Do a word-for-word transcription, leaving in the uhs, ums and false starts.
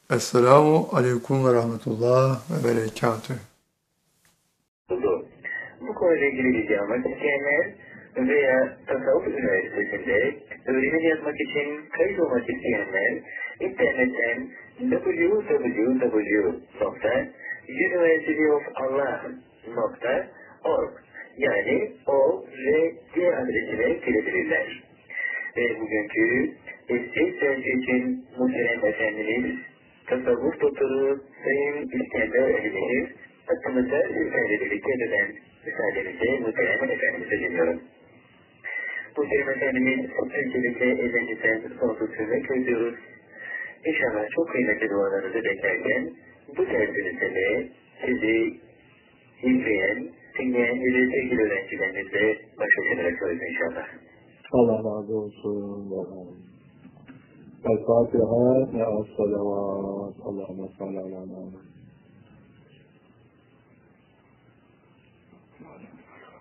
Esselamu Aleyküm ve Rahmetullah ve Berekatühü. Bu konuyla ilgili bilgi almak isteyenler veya Tasavvuf Üniversitesi'nde öğrenim yapmak için kayıt olmak isteyenler internetten double-u double-u double-u nokta university of allah nokta org yani o r g adresine girebilirler. Ve bugünkü eski dersi için muhterem efendimiz Tasavvuf Doktoru Sayın İskender Eliminiz hakkımızda sizlerle birlikte edilen müsaadenize muhterem efendimize dinliyorum. Muhterem efendimiz öncelikle ellerinizden sonsuz hürmet ediyoruz. İnşallah çok kıymetli dualarınızı beklerken bu dersinizde de sizi izleyen, dinleyen ve sevgili öğrencilerimizle baş başa bırakıyoruz inşallah. Allah razı olsun. El-Fatiha ve es-salavat. Allahümme salli ala Muhammed.